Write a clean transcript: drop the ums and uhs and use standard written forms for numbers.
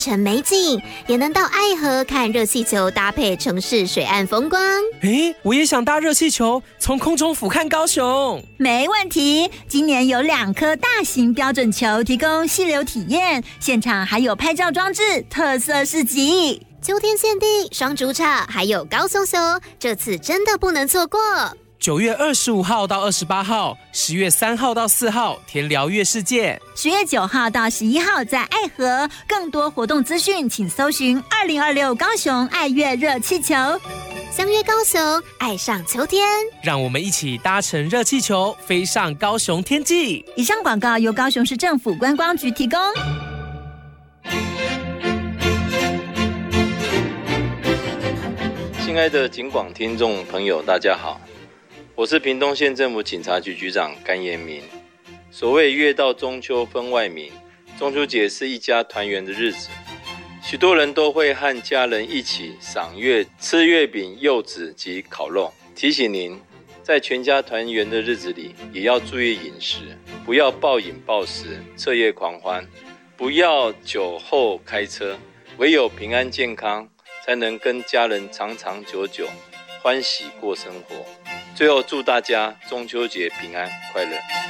城美景，也能到爱河看热气球搭配城市水岸风光。 我也想搭热气球，从空中俯瞰高雄。 没问题，今年有2颗大型标准球提供溪流体验，现场还有拍照装置、特色市集。 秋天限定双主场，还有高松熊，这次真的不能错过。 9月25号到28号，10月3号到4号，田寮月世界 10月9号到11号在爱河，更多活动资讯请搜寻2026高雄爱乐热气球。 相约高雄，爱上秋天， 让我们一起搭乘热气球飞上高雄天际。 以上广告由高雄市政府观光局提供。 亲爱的警广听众朋友，大家好，我是屏东县政府警察局局长甘延明。所谓月到中秋分外明，中秋节是一家团圆的日子，许多人都会和家人一起赏月、吃月饼、柚子及烤肉。提醒您，在全家团圆的日子里，也要注意饮食，不要暴饮暴食、彻夜狂欢，不要酒后开车，唯有平安健康，才能跟家人长长久久欢喜过生活。最后祝大家中秋节平安快乐。